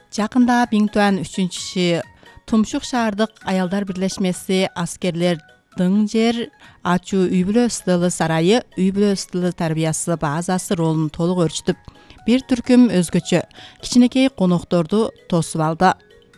Жакында Биңтуан 3-ші Тумшук шаардык аялдар бирлешмеси аскерлер дың жер ачуу үй-бүлө ыстылы сарайы үй-бүлө ыстылы тарбиясы базасы ролун толук өрчүтүп, бир түркүм өзгөчө кичинекей конокторду тосуп алды.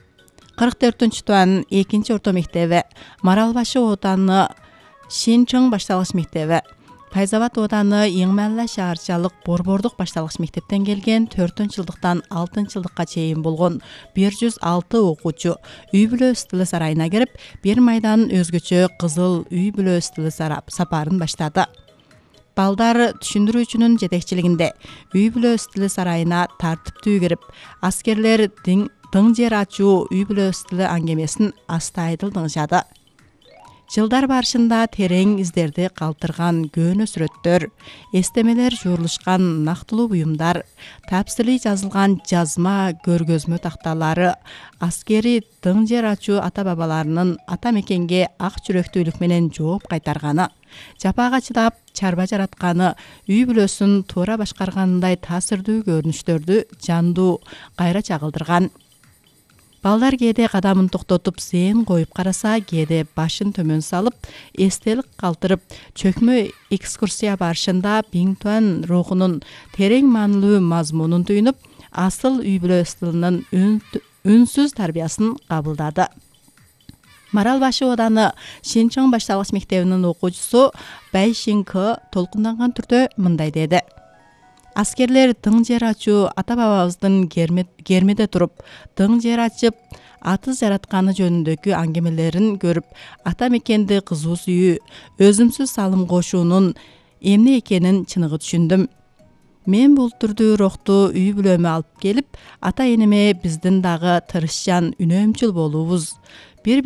44-туан 2 орто мектеби, Маралбашы ооданы Шинчоң башталгыч мектеби, Файзабад ооданы Эңмәллә шаарчалык Борбордук башталгыч мектептен келген 4-жылдыктан 6-жылдыкка чейин болгон 106 окуучу үй-бүлө ыстылы сарайына кирип, бир майдан өзгөчө кызыл үй-бүлө ыстылы сапарын баштады. Балдар түшүндүрүүчүнүн жетекчилигинде үй-бүлө ыстылы сарайына тартиптүү кирип, аскерлер дың жер ачуу үй-бүлө ыстылы аңгемесин астайдыл дыңжады. Жылдар барышында терең издерди калтырган көөнө сүрөттөр, эстемелер жуурулушкан нактылуу буюмдар, тапсырый жазылган жазма көргөзмө такталары аскери дың жер ачуу ата-бабаларынын ата мекенге ак жүрөктүүлүк менен жооп кайтарганы, жапаага чыдап чарба жаратканы, үй-бүлөсүн туура башкарганындай таасирдүү көрүнүштөрдү жандуу кайра чагылдырган. Балдар кээде кадамын токтотуп зээн коюп караса, кээде башын төмөн салып, эстелик калтырып, чөкмө экскурсия барышында Биңтуан рухунун терең маанилүү мазмунун түйүнүп, асыл үй-бүлө ыстылынын үнсүз тарбиясын кабылдады. Маралбашы ооданы Шинчоң башталгыч мектебинин окуучусу Байшинкы толкунданган түрдө мындай деди. Аскерлер дың жер ачуу ата-бабабыздын кермеде туруп, дың жер ачып, атыз жаратканы жөнүндөгү аңгемелерин көрүп, ата мекенди кызуу сүйүү, өзүмсүз салым кошуунун эмне экенин чыныгы түшүндүм. Мен бул түрдүү рухту үй-бүлөмө алып келип, ата-энеме биздин дагы тырышчан, үнөөмчүл болуубуз,